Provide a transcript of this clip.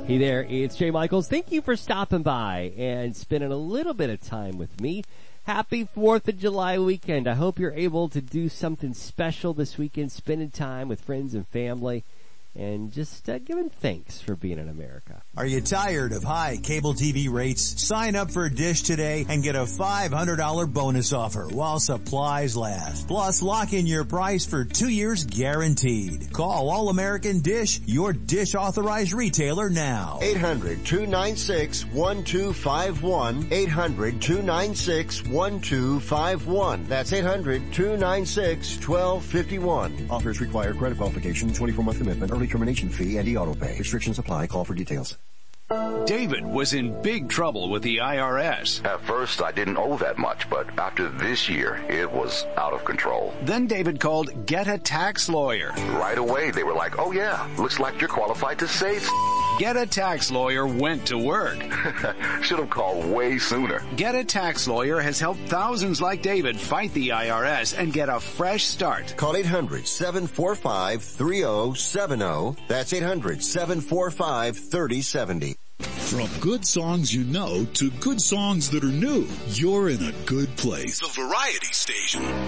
Hey there, it's Jay Michaels. Thank you for stopping by and spending a little bit of time with me. Happy 4th of July weekend. I hope you're able to do something special this weekend, spending time with friends and family, and just giving thanks for being in America. Are you tired of high cable TV rates? Sign up for Dish today and get a $500 bonus offer while supplies last. Plus, lock in your price for 2 years guaranteed. Call All American Dish, your Dish authorized retailer now. 800-296-1251. 800-296-1251. That's 800-296-1251. Offers require credit qualification, 24-month commitment, early termination fee, and e-auto pay. Restrictions apply. Call for details. David was in big trouble with the IRS. At first, I didn't owe that much, but after this year, it was out of control. Then David called Get a Tax Lawyer. Right away, they were like, oh yeah, looks like you're qualified to save. Get a Tax Lawyer went to work. Should have called way sooner. Get a Tax Lawyer has helped thousands like David fight the IRS and get a fresh start. Call 800-745-3070. That's 800-745-3070. From good songs you know to good songs that are new, you're in a good place. The Variety Station.